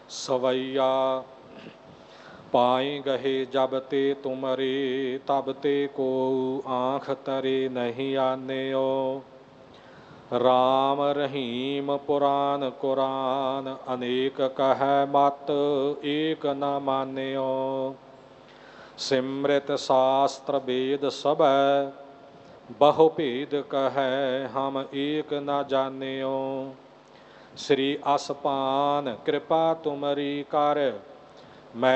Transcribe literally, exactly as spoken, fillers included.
सवैया पाई गहे जब ते तुमरे, तब ते को आँख तरे नहीं आन्यो। राम रहीम पुराण कुरान, अनेक कह मत एक न मान्यो। सिमृत शास्त्र वेद सब, बहु भेद कहे हम एक न जान्यो। श्री असपान कृपा तुमरी कर,